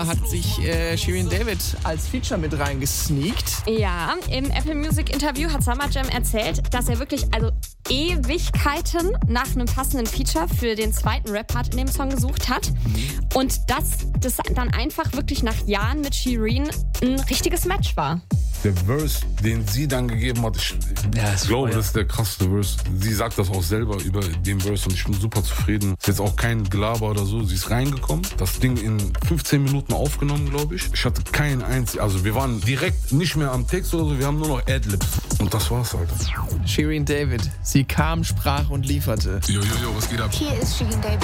hat sich Shirin David als Feature mit reingesneakt. Ja, im Apple Music Interview hat Summer Jam erzählt, dass er wirklich Ewigkeiten nach einem passenden Feature für den zweiten Rap-Part in dem Song gesucht hat. Und dass das dann einfach wirklich nach Jahren mit Shirin ein richtiges Match war. Der Verse, den sie dann gegeben hat, ich glaube, das ist der krasseste Verse. Sie sagt das auch selber über den Verse und ich bin super zufrieden. Ist jetzt auch kein Gelaber oder so. Sie ist reingekommen, das Ding in 15 Minuten aufgenommen, glaube ich. Ich hatte keinen einzigen, also wir waren direkt nicht mehr am Text oder so, wir haben nur noch Adlibs. Und das war's, Alter. Shirin David, sie kam, sprach und lieferte. Jo, was geht ab? Hier ist Shirin David.